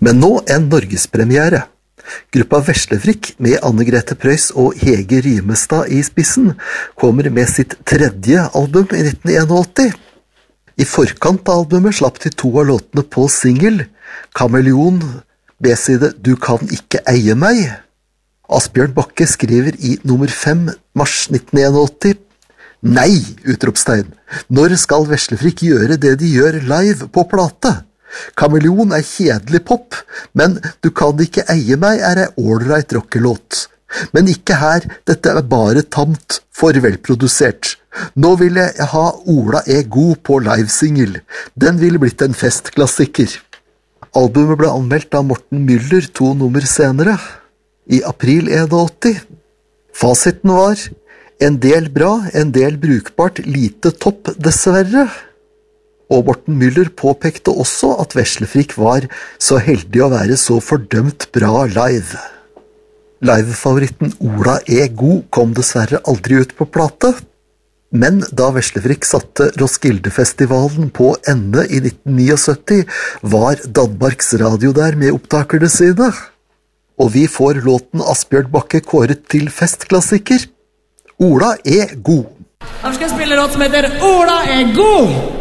Men nå en norgespremiere. Gruppa Veslefrikk med Anne-Grete Preus og Hege Rimestad i spissen kommer med sitt tredje album i 1981. I forkant av albumet slapp de 2 av låtene på single, Kameleon, B-side Du kan ikke eie meg. Asbjørn Bakke skriver i nummer 5, mars 1981, Nei, utropstegn. Når skal Veslefrikk gjøre det de gjør live på plate? Kameleon kjedelig pop, men Du kan ikke eie meg ei ålreit rockelåt. Men ikke her, dette bare tamt, for velprodusert. Nå vil jeg ha Ola god på livesingle. Den ville blitt en festklassiker. Albumet ble anmeldt av Morten Müller 2 nummer senere, i april 81. Fasiten var en del bra, en del brukbart, lite topp dessverre. Og Morten Müller påpekte også at Veslefrikk var så heldig å være så fordømt bra live. Livefavoritten Ola god kom dessverre aldri ut på plate, men da Veslefrikk satte Roskildefestivalen på ende i 1979, var Danmarks Radio der med opptakerne sine. Og vi får låten Asbjørn Bakke kåret til festklassiker. Ola god. Her skal jeg spille låt som heter Ola god.